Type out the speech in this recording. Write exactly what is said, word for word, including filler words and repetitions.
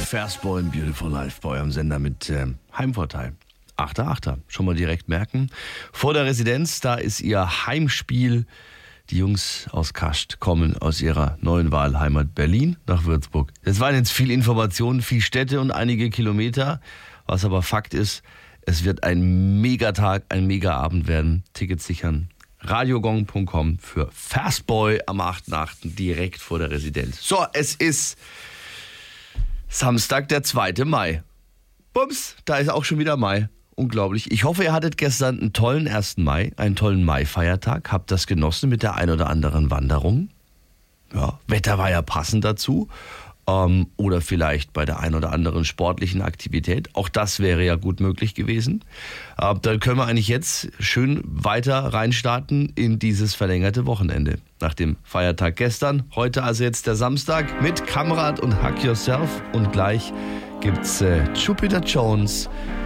Fastball in Beautiful Life bei eurem Sender mit äh, Heimvorteil. achter achter Schon mal direkt merken. Vor der Residenz, da ist ihr Heimspiel. Die Jungs aus Kascht kommen aus ihrer neuen Wahlheimat Berlin nach Würzburg. Das waren jetzt viel Informationen, viel Städte und einige Kilometer. Was aber Fakt ist, es wird ein Megatag, ein Megaabend werden. Tickets sichern. radiogong punkt com für Fastboy am achter achter direkt vor der Residenz. So, es ist Samstag, der zweite Mai. Bums, da ist auch schon wieder Mai. Unglaublich. Ich hoffe, ihr hattet gestern einen tollen ersten Mai, einen tollen Mai-Feiertag. Habt das genossen mit der ein oder anderen Wanderung. Ja, Wetter war ja passend dazu. Ähm, oder vielleicht bei der ein oder anderen sportlichen Aktivität. Auch das wäre ja gut möglich gewesen. Äh, dann können wir eigentlich jetzt schön weiter reinstarten in dieses verlängerte Wochenende. Nach dem Feiertag gestern, heute also jetzt der Samstag mit Kamrat und Hack Yourself. Und gleich gibt's äh, Jupiter Jones